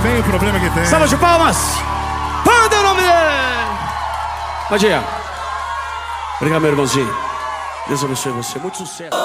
vem o problema que tem. Salva de palmas! Manda o nome dele! Bom dia. Obrigado, meu irmãozinho. Deus abençoe você. Muito sucesso.